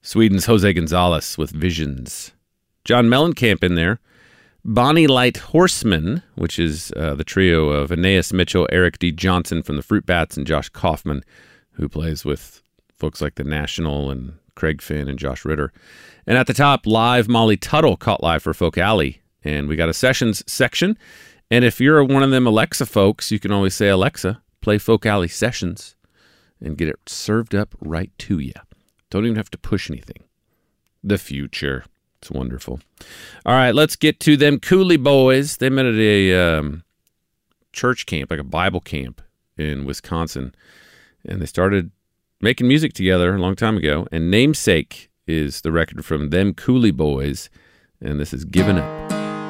Sweden's Jose Gonzalez with Visions. John Mellencamp in there. Bonnie Light Horseman, which is the trio of Aeneas Mitchell, Eric D. Johnson from the Fruit Bats, and Josh Kaufman, who plays with folks like The National and Craig Finn and Josh Ritter. And at the top, live Molly Tuttle caught live for Folk Alley. And we got a sessions section. And if you're one of them Alexa folks, you can always say, Alexa, play Folk Alley Sessions, and get it served up right to you. Don't even have to push anything. The future. It's wonderful. All right, let's get to them Cooley Boys. They met at a church camp, like a Bible camp in Wisconsin. And they started making music together a long time ago. And Namesake is the record from them Cooley Boys. And this is Given Up.